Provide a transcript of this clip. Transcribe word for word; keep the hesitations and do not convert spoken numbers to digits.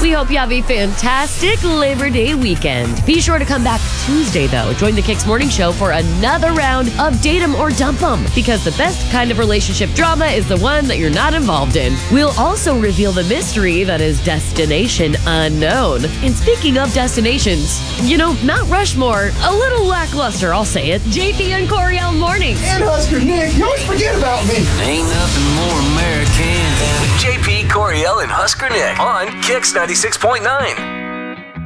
We hope you have a fantastic Labor Day weekend. Be sure to come back Tuesday, though. Join the Kicks Morning Show for another round of Date 'em or Dump 'em, because the best kind of relationship drama is the one that you're not involved in. We'll also reveal the mystery that is Destination Unknown. And speaking of destinations, you know, Mount Rushmore, a little lackluster, I'll say it. J P and Coriel mornings. And Husker Nick, you always forget about me. Ain't nothing more American than J P, Coriel, and Husker Nick on Kicks ninety-six point nine.